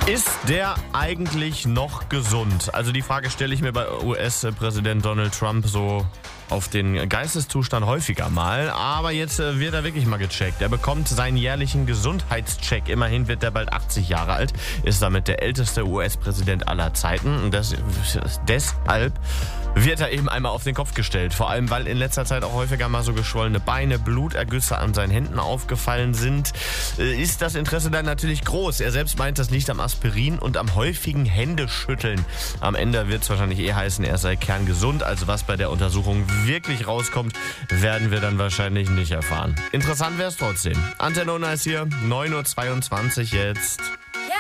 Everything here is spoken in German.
Ist der eigentlich noch gesund? Also die Frage stelle ich mir bei US-Präsident Donald Trump so auf den Geisteszustand häufiger mal. Aber jetzt wird er wirklich mal gecheckt. Er bekommt seinen jährlichen Gesundheitscheck. Immerhin wird er bald 80 Jahre alt, ist damit der älteste US-Präsident aller Zeiten. Und deshalb wird er eben einmal auf den Kopf gestellt. Vor allem, weil in letzter Zeit auch häufiger mal so geschwollene Beine, Blutergüsse an seinen Händen aufgefallen sind, ist das Interesse dann natürlich groß. Er selbst meint, das liegt am Aspirin und am häufigen Händeschütteln. Am Ende wird es wahrscheinlich heißen, er sei kerngesund. Also was bei der Untersuchung wirklich rauskommt, werden wir dann wahrscheinlich nicht erfahren. Interessant wäre es trotzdem. Antenne Unna ist hier, 9:22 Uhr jetzt.